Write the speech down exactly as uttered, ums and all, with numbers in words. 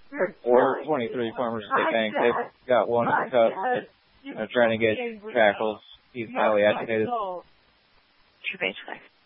four twenty-three Farmers State Bank. They've got one in the cup, uh, trying to get tackles. He's highly agitated. True base flag.